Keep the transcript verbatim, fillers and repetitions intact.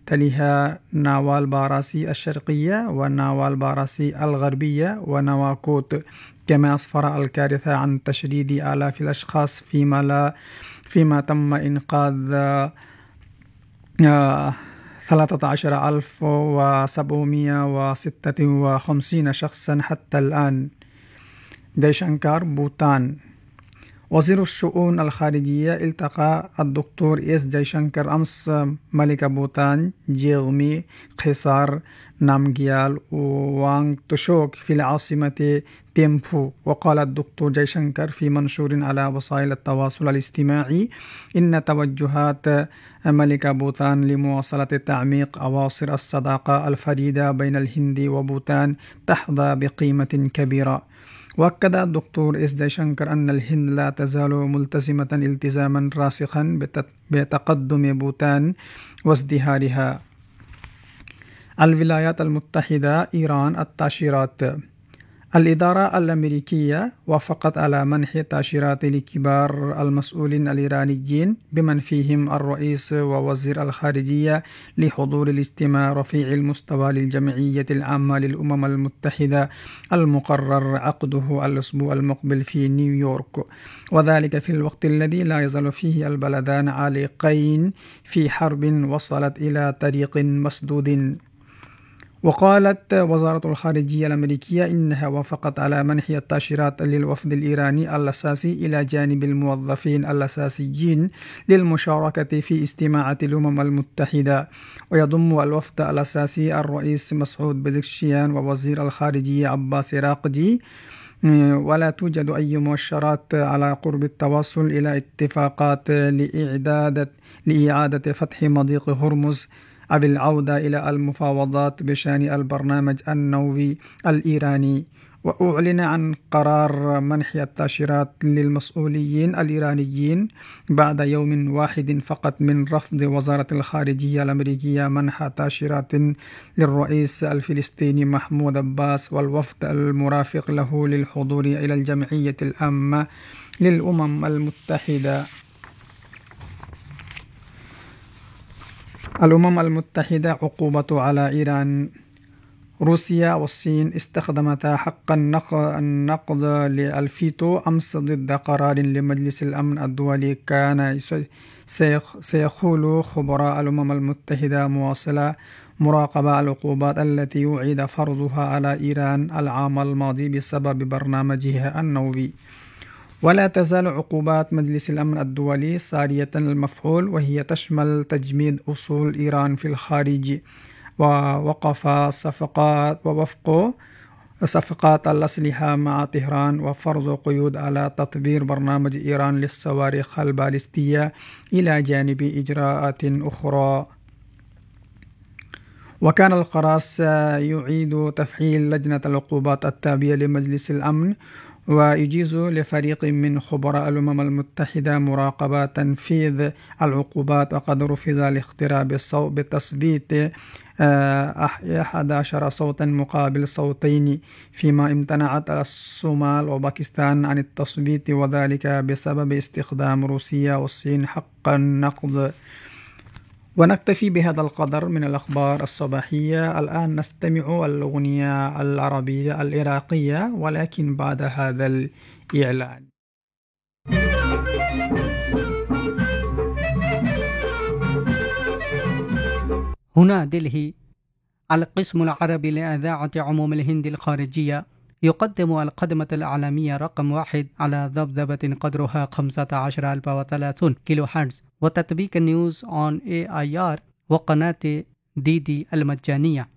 تليها ناوال باراسي الشرقية وناوال باراسي الغربية ونواكوت. كما أسفر الكارثة عن تشريد آلاف الأشخاص فيما لا فيما تم إنقاذ ثلاثة عشر ألف وسبعمائة وستة وخمسين شخصا حتى الآن. جيشنكر بوتان. وزير الشؤون الخارجية التقى الدكتور إس جيشنكر أمس ملك بوتان جيغمي خيسار نامجيال وانغ توشوك في العاصمة تيمبو. وقال الدكتور جيشنكر في منشور على وسائل التواصل الاجتماعي إن توجهات ملك بوتان لمواصلة تعميق أواصر الصداقة الفريدة بين الهند وبوتان تحظى بقيمة كبيرة. وأكد الدكتور إس جيشنكر أن الهند لا تزال ملتزمة التزاما راسخا بتقدم بوتان وازدهارها. الولايات المتحدة إيران. التأشيرات. الإدارة الأمريكية وافقت على منح التأشيرات لكبار المسؤولين الإيرانيين بمن فيهم الرئيس ووزير الخارجية لحضور الاجتماع رفيع المستوى للجمعية العامة للأمم المتحدة المقرر عقده الأسبوع المقبل في نيويورك، وذلك في الوقت الذي لا يزال فيه البلدان عالقين في حرب وصلت إلى طريق مسدود. وقالت وزارة الخارجية الأمريكية إنها وافقت على منح التأشيرات للوفد الإيراني الأساسي إلى جانب الموظفين الأساسيين للمشاركة في اجتماعات الأمم المتحدة، ويضم الوفد الأساسي الرئيس مسعود بزكشيان ووزير الخارجية عباس راقجي. ولا توجد أي مؤشرات على قرب التوصل إلى اتفاقات لإعادة لإعادة فتح مضيق هرمز أو العودة إلى المفاوضات بشأن البرنامج النووي الإيراني. وأعلن عن قرار منح التأشيرات للمسؤولين الإيرانيين بعد يوم واحد فقط من رفض وزارة الخارجية الأمريكية منح تأشيرات للرئيس الفلسطيني محمود عباس والوفد المرافق له للحضور إلى الجمعية العامة للأمم المتحدة. الأمم المتحدة عقوبة على إيران. روسيا والصين استخدمتا حق النقض للفيتو أمس ضد قرار لمجلس الأمن الدولي كان سيخول خبراء الأمم المتحدة مواصلة مراقبة العقوبات التي يعيد فرضها على إيران العام الماضي بسبب برنامجها النووي. ولا تزال عقوبات مجلس الأمن الدولي سارية المفعول، وهي تشمل تجميد أصول إيران في الخارج ووقف صفقات ووفق صفقات الأسلحة مع طهران وفرض قيود على تطوير برنامج إيران للصواريخ البالستية إلى جانب إجراءات أخرى. وكان القرار سيعيد تفعيل لجنة العقوبات التابعة لمجلس الأمن ويجيز لفريق من خبراء الأمم المتحدة مراقبة تنفيذ العقوبات. وقد رفض الاختراع بتصويت أحد عشر صوتا مقابل صوتين، فيما امتنعت الصومال وباكستان عن التصويت، وذلك بسبب استخدام روسيا والصين حق النقض. ونكتفي بهذا القدر من الأخبار الصباحية. الآن نستمع الأغنية العربية العراقية، ولكن بعد هذا الإعلان. هنا دلهي. القسم العربي لإذاعة عموم الهند الخارجية يقدم القدمة الإعلامية رقم واحد على ذبذبة قدرها خمسة عشر ألف وثلاثون كيلو هرتز، وتطبيق النيوز أون إيه آي آر وقناة دي دي المجانية.